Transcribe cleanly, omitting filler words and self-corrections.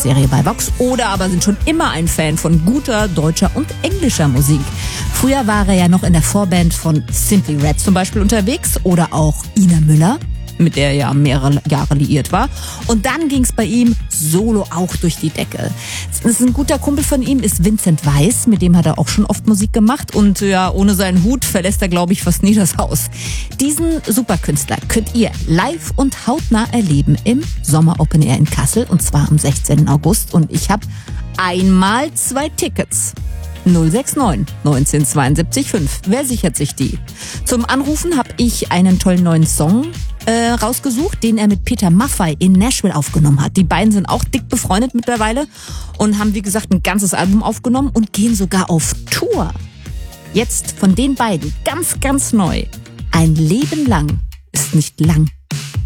Serie bei Vox oder aber sind schon immer ein Fan von guter deutscher und englischer Musik. Früher war er ja noch in der Vorband von Simply Red zum Beispiel unterwegs oder auch Ina Müller, mit der er ja mehrere Jahre liiert war. Und dann ging's bei ihm solo auch durch die Decke. Das ist ein guter Kumpel von ihm, ist Vincent Weiss, mit dem hat er auch schon oft Musik gemacht. Und ja, ohne seinen Hut verlässt er, glaube ich, fast nie das Haus. Diesen Superkünstler könnt ihr live und hautnah erleben im Sommer Open Air in Kassel. Und zwar am 16. August. Und ich habe einmal 2 Tickets. 069 1972 5. Wer sichert sich die? Zum Anrufen habe ich einen tollen neuen Song rausgesucht, den er mit Peter Maffay in Nashville aufgenommen hat. Die beiden sind auch dick befreundet mittlerweile und haben, wie gesagt, ein ganzes Album aufgenommen und gehen sogar auf Tour. Jetzt von den beiden ganz, ganz neu. Ein Leben lang ist nicht lang.